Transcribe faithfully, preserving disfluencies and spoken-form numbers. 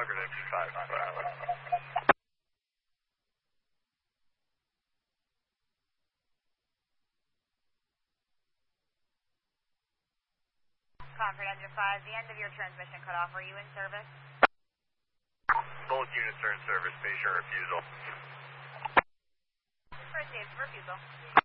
Concord M G five for Island. Concord M G five, the end of your transmission cutoff. Are you in service? Both units are in service. Face your refusal. First stage, refusal.